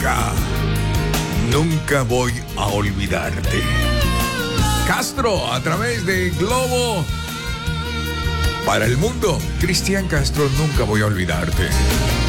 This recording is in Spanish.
Nunca voy a olvidarte. Castro, a través de Globo para el mundo. Cristian Castro, nunca voy a olvidarte.